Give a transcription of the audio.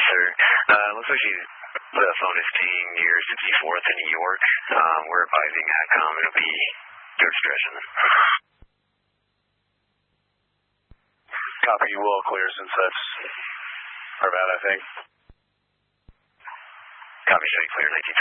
sir. Looks like the phone is paying near 64th in New York. We're advising ATCOM. It'll be good discretion. Copy, you will clear since that's our bad, I think. Copy, show you clear 19.